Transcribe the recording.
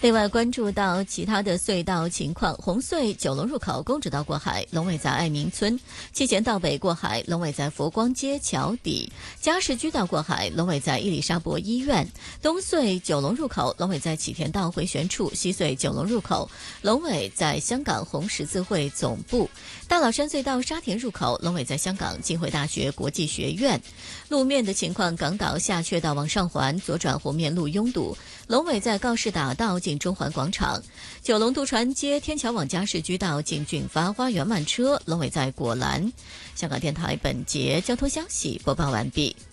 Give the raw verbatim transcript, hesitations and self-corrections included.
另外关注到其他的隧道情况，红隧九龙入口公主道过海，龙尾在爱民村；七贤道北过海，龙尾在佛光街桥底；嘉士居道过海，龙尾在伊丽莎白医院；东隧九龙入口，龙尾在启田道回旋处；西隧九龙入口，龙尾在香港红十字会总部；大老山隧道沙田入口，龙尾在香港浸会大学国际学院。路面的情况，港岛下阙道往上环左转湖面路拥堵，龙尾在告士打道进中环广场；九龙渡船街天桥往嘉士居道进俊发花园慢车，龙尾在果栏。香港电台本节交通消息播报完毕。